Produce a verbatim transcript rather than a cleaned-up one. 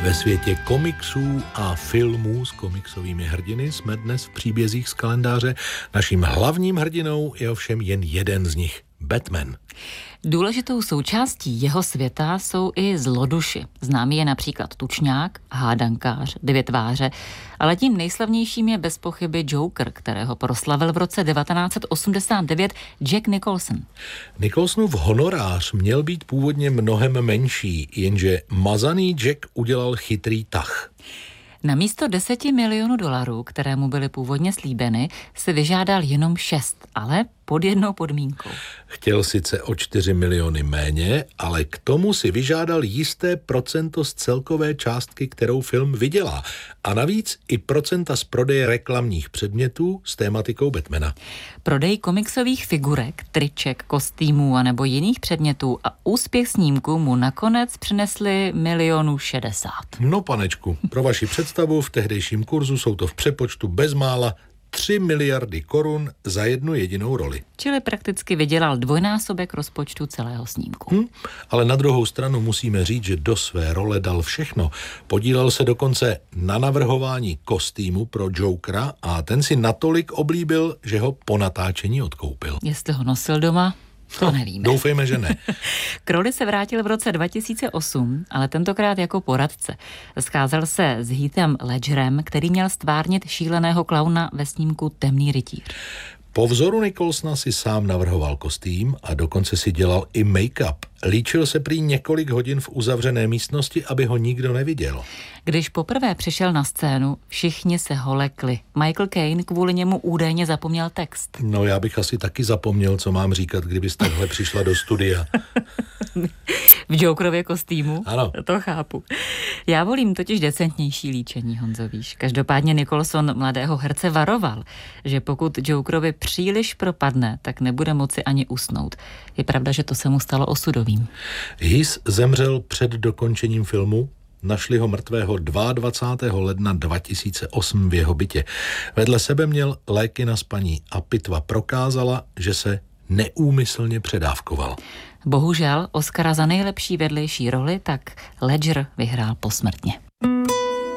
Ve světě komiksů a filmů s komiksovými hrdiny jsme dnes v příbězích z kalendáře. Naším hlavním hrdinou je ovšem jen jeden z nich, Batman. Důležitou součástí jeho světa jsou i zloduši. Známý je například tučňák, hádankář, devětváře, ale tím nejslavnějším je bez pochyby Joker, kterého proslavil v roce devatenáct set osmdesát devět Jack Nicholson. Nicholsonův honorář měl být původně mnohem menší, jenže mazaný Jack udělal chytrý tah. Na místo deseti milionů dolarů, které mu byly původně slíbeny, se vyžádal jenom šest, ale pod jednou podmínkou. Chtěl sice o čtyři miliony méně, ale k tomu si vyžádal jisté procento z celkové částky, kterou film vydělá. A navíc i procenta z prodeje reklamních předmětů s tématikou Batmana. Prodej komiksových figurek, triček, kostýmů a nebo jiných předmětů a úspěch snímku mu nakonec přinesli milionu šedesát. No panečku, pro vaši představu v tehdejším kurzu jsou to v přepočtu bezmála tři miliardy korun za jednu jedinou roli. Čili prakticky vydělal dvojnásobek rozpočtu celého snímku. Hm, ale na druhou stranu musíme říct, že do své role dal všechno. Podílel se dokonce na navrhování kostýmu pro Jokera a ten si natolik oblíbil, že ho po natáčení odkoupil. Jestli ho nosil doma, to nevíme. Doufejme, že ne. K roli se vrátil v roce dva tisíce osm, ale tentokrát jako poradce. Scházel se s Heathem Ledgerem, který měl stvárnit šíleného klauna ve snímku Temný rytíř. Po vzoru Nicholsona si sám navrhoval kostým a dokonce si dělal i make-up. Líčil se prý několik hodin v uzavřené místnosti, aby ho nikdo neviděl. Když poprvé přišel na scénu, všichni se ho lekli. Michael Caine kvůli němu údajně zapomněl text. No já bych asi taky zapomněl, co mám říkat, kdybys takhle přišla do studia. V Jokerově kostýmu? Ano. To chápu. Já volím totiž decentnější líčení, Honzo, víš. Každopádně Nicholson mladého herce varoval, že pokud Jokerovi příliš propadne, tak nebude moci ani usnout. Je pravda, že to se mu stalo osudovým. Heath zemřel před dokončením filmu. Našli ho mrtvého dvacátého druhého ledna dva tisíce osm v jeho bytě. Vedle sebe měl léky na spaní a pitva prokázala, že se neúmyslně předávkoval. Bohužel Oscara za nejlepší vedlejší roli tak Ledger vyhrál posmrtně.